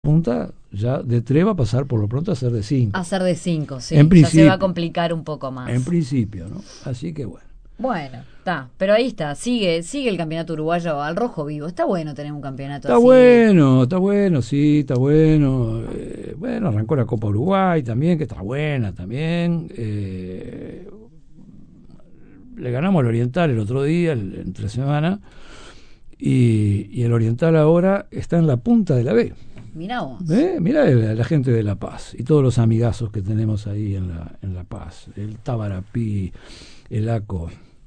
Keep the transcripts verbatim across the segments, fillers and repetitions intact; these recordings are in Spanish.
punta ya de tres va a pasar por lo pronto a ser de cinco. A ser de cinco, sí. En ya se va a complicar un poco más. En principio, ¿no? Así que bueno. Bueno, está. Pero ahí está. Sigue sigue el campeonato uruguayo al rojo vivo. Está bueno tener un campeonato está así. Está bueno, está bueno, sí, está bueno. Eh, bueno, arrancó la Copa Uruguay también, que está buena también. Eh, le ganamos al Oriental el otro día, el, entre semana. Y, y el Oriental ahora está en la punta de la B. Mirá vos. ¿Eh? Mirá la, la gente de La Paz y todos los amigazos que tenemos ahí en La, en la Paz. El Tabarapí, el Aco,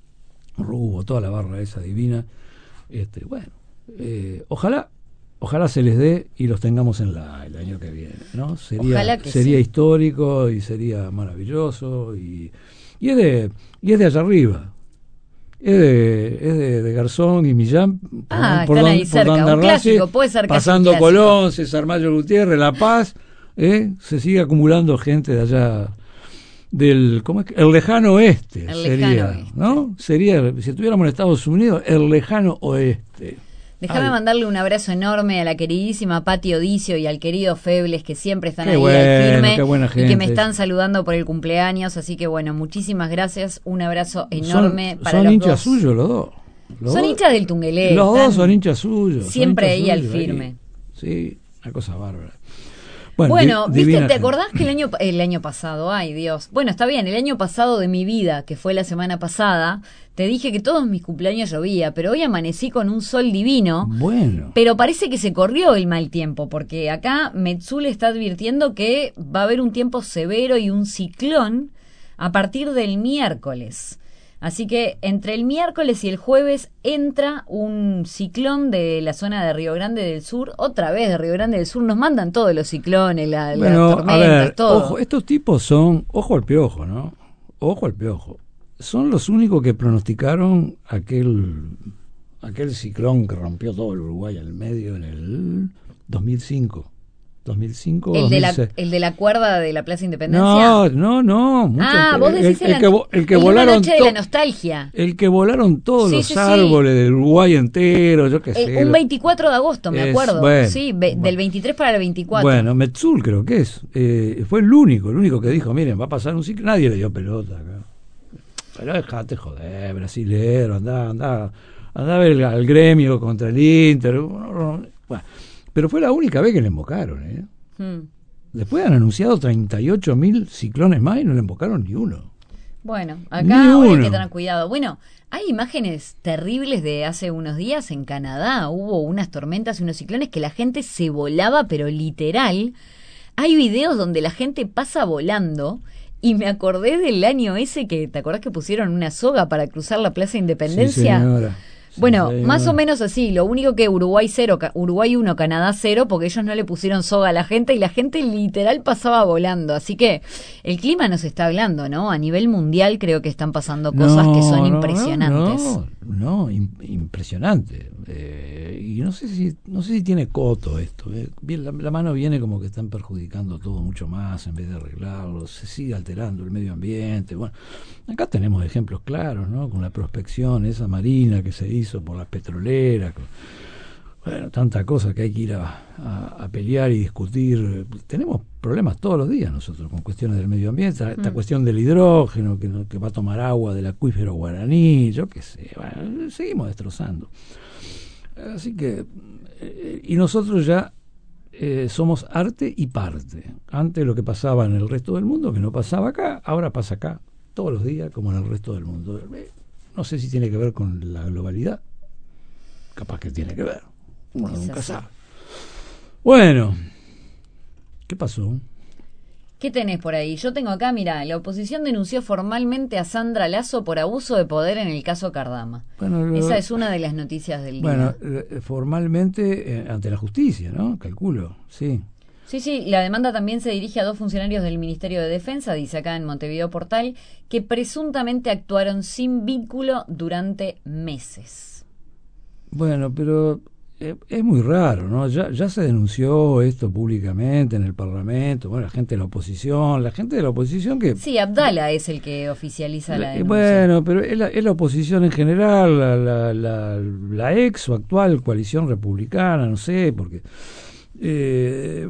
Rubo, toda la barra esa divina. Este, bueno, eh, ojalá, ojalá se les dé y los tengamos en la el año que viene, ¿no? Sería, sería sí. histórico y sería maravilloso y, y es de y es de allá arriba. Es de, es de, de Garzón y Millán, por, ah, por, están don, ahí cerca, por un clásico, puede ser pasando Colón, César Mayo Gutiérrez, La Paz, ¿eh? Se sigue acumulando gente de allá del, ¿cómo es? El lejano oeste, el sería, lejano oeste. ¿no? Sería, si estuviéramos en Estados Unidos, el lejano oeste. Déjame mandarle un abrazo enorme a la queridísima Pati Odicio y al querido Febles, que siempre están qué ahí bueno, al firme qué buena gente. Y que me están saludando por el cumpleaños. Así que bueno, muchísimas gracias. Un abrazo enorme son, para son los hinchas dos. suyos los dos. Los son dos, hinchas del Tungelé. Los dos son hinchas suyos. Siempre ahí hinchas al suyos, firme. Ahí. Sí, una cosa bárbara. Bueno, bueno di, viste, ¿te acordás que el año el año pasado, ay Dios, bueno, está bien, el año pasado de mi vida, que fue la semana pasada, te dije que todos mis cumpleaños llovía, pero hoy amanecí con un sol divino. Bueno. Pero parece que se corrió el mal tiempo, porque acá Metzul está advirtiendo que va a haber un tiempo severo y un ciclón a partir del miércoles. Así que entre el miércoles y el jueves entra un ciclón de la zona de Río Grande del Sur. Otra vez de Río Grande del Sur nos mandan todos los ciclones, la, bueno, las tormentas, a ver, todo. Ojo, estos tipos son, ojo al piojo, ¿no? Ojo al piojo. Son los únicos que pronosticaron aquel aquel ciclón que rompió todo el Uruguay al medio en el dos mil cinco. dos mil cinco, el de, la, el de la cuerda de la Plaza Independencia. No, no, no. Mucho ah, el, vos decís el, el, el, que, el que el volaron noche de la nostalgia. El que volaron todos sí, los sí, árboles sí. del Uruguay entero, yo qué el, sé. Un veinticuatro de agosto, me es, acuerdo. Bueno, sí, ve, bueno. del veintitrés para el veinticuatro. Bueno, Metzul creo que es. Eh, fue el único, el único que dijo, miren, va a pasar un ciclo. Nadie le dio pelota acá. Pero dejate joder, brasilero, andá, andá, andá a ver al, al gremio contra el Inter. Bueno, pero fue la única vez que le invocaron, ¿eh? Hmm. Después han anunciado treinta y ocho mil ciclones más y no le invocaron ni uno. Bueno, acá hoy hay que tener cuidado. Bueno, hay imágenes terribles de hace unos días en Canadá. Hubo unas tormentas y unos ciclones que la gente se volaba, pero literal. Hay videos donde la gente pasa volando. Y me acordé del año ese que, ¿te acordás que pusieron una soga para cruzar la Plaza Independencia? Sí, señora. Sí, bueno, señora. Más o menos así. Lo único que Uruguay cero, Uruguay uno, Canadá cero, porque ellos no le pusieron soga a la gente y la gente literal pasaba volando. Así que el clima nos está hablando, ¿no? A nivel mundial creo que están pasando cosas no, que son no, impresionantes. No, no, no impresionante. Eh, y no sé si no sé si tiene coto esto. Eh. Bien, la, la mano viene como que están perjudicando todo mucho más en vez de arreglarlo. Se sigue alterando el medio ambiente. Bueno, acá tenemos ejemplos claros, ¿no? Con la prospección esa marina que se hizo por las petroleras. Con, bueno, tanta cosa que hay que ir a, a, a pelear y discutir. Tenemos problemas todos los días nosotros con cuestiones del medio ambiente. Esta mm. cuestión del hidrógeno, que, que va a tomar agua del acuífero guaraní, yo qué sé. Bueno, seguimos destrozando. Así que, eh, y nosotros ya eh, somos arte y parte. Antes lo que pasaba en el resto del mundo, que no pasaba acá, ahora pasa acá, todos los días, como en el resto del mundo. Eh, no sé si tiene que ver con la globalidad. Capaz que tiene que ver. Uno Quizás nunca sí. sabe. Bueno, ¿qué pasó? ¿Qué tenés por ahí? Yo tengo acá, mira, la oposición denunció formalmente a Sandra Lasso por abuso de poder en el caso Cardama. Bueno, lo, esa es una de las noticias del bueno, día. Bueno, formalmente eh, ante la justicia, ¿no? Calculo, sí. Sí, sí, la demanda también se dirige a dos funcionarios del Ministerio de Defensa, dice acá en Montevideo Portal, que presuntamente actuaron sin vínculo durante meses. Bueno, pero eh, es muy raro, ¿no? Ya, ya se denunció esto públicamente en el Parlamento, bueno, la gente de la oposición, la gente de la oposición que... Sí, Abdala es el que oficializa la denuncia. Bueno, pero es la, es la oposición en general, la, la, la, la ex o actual coalición republicana, no sé, porque... Eh,